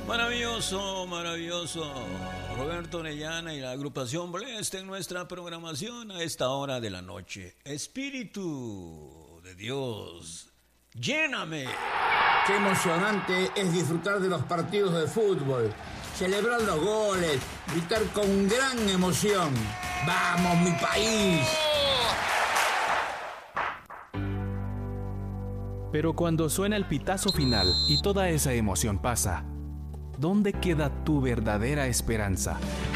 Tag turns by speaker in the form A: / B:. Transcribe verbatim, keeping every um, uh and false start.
A: Maravilloso, maravilloso. Roberto Orellana y la agrupación Blessed en nuestra programación a esta hora de la noche. Espíritu de Dios, lléname.
B: Qué emocionante es disfrutar de los partidos de fútbol, celebrar los goles, gritar con gran emoción. ¡Vamos, mi país!
C: Pero cuando suena el pitazo final y toda esa emoción pasa, ¿dónde queda tu verdadera esperanza?